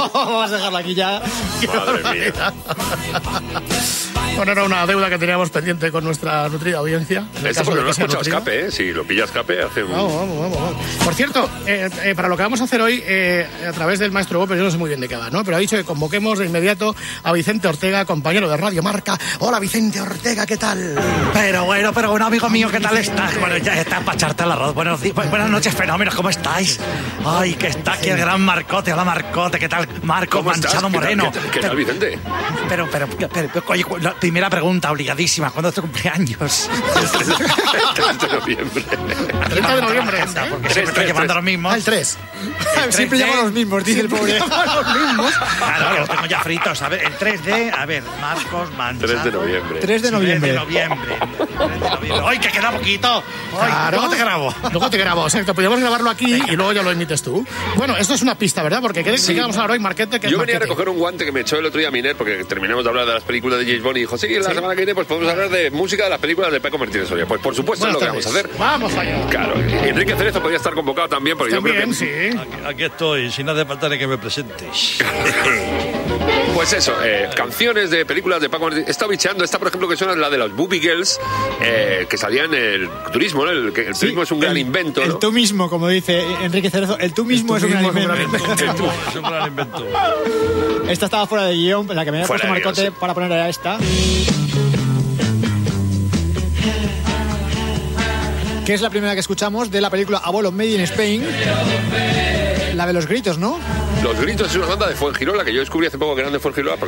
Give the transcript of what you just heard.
Vamos a dejarlo aquí ya. Madre mía. Bueno, era una deuda que teníamos pendiente con nuestra nutrida audiencia. Esto porque no lo he escuchado escape, ¿eh? Si lo pilla escape, hace un... Vamos. Por cierto, para lo que vamos a hacer hoy, a través del maestro Bope, yo no sé muy bien de qué va, ¿no? Pero ha dicho que convoquemos de inmediato a Vicente Ortega, compañero de Radio Marca. Hola, Vicente Ortega, ¿qué tal? Pero bueno, amigo mío, ¿qué tal estás? Bueno, ya estás para echarte el arroz. Buenas noches, fenómenos, ¿cómo estáis? Ay, que está aquí el gran Marcote. Hola, Marcote, ¿qué tal? Marco Manchado Moreno. ¿Qué tal, Vicente? Pero, oye, la primera pregunta obligadísima, ¿cuándo es tu cumpleaños? El 3 de noviembre. 30 de noviembre. Porque siempre estoy llevando los mismos. El 3. Siempre llama los mismos, dice el pobre. Los mismos. Claro, que los tengo ya fritos. A ver, el 3 de... A ver, Marcos Manchado. 3 de noviembre. 3 de noviembre. 3 de noviembre. ¡Ay, que queda poquito! ¡Ay, Claro. Luego te grabo, exacto. Podríamos grabarlo aquí y luego ya lo emites tú. Bueno, esto es una pista, ¿verdad? Porque ¿qué vamos a hablar hoy, Marquete? Yo venía a recoger un guante que me echó el otro día Miner, porque terminamos de hablar de las películas de James Bond y dijo, sí, la semana que viene pues podemos hablar de música de las películas de Paco Martínez Soria. Pues por supuesto es lo que vamos a hacer. Vamos allá. Claro, Enrique Cerezo podría estar convocado también, porque yo creo que... sí. Aquí estoy, sin hace falta ni que me presentes. Pues eso, canciones de películas de Paco Martínez. He estado bicheando, esta por ejemplo que suena la de las Booby Girls, que salían en el turismo, ¿no? El turismo es un gran invento, ¿no? El tú mismo, como dice Enrique Cerezo, el tú mismo es un gran invento. Es un gran invento. Esta estaba fuera de guión, la que me había Fuera puesto de Marcote guión, sí. para poner era esta. Que es la primera que escuchamos de la película Abuelo Made in Spain. La de los gritos, ¿no? Los Gritos es una banda de Fuengirola que yo descubrí hace poco que eran de Fuengirola.